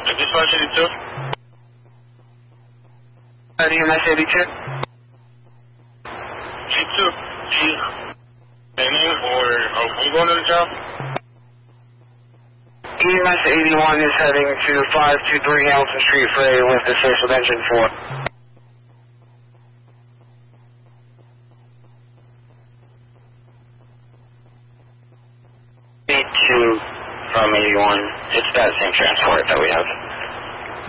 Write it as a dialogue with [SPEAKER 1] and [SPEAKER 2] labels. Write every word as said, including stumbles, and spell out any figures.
[SPEAKER 1] Dispatch eighty-two?
[SPEAKER 2] Uh, E M S eighty-two?
[SPEAKER 1] G two. G. Any or are we going to the job?
[SPEAKER 2] E M S eighty-one is heading to five two three Hamilton Street for a lift assist with engine four.
[SPEAKER 3] B two from eighty-one. It's that same transport that we have.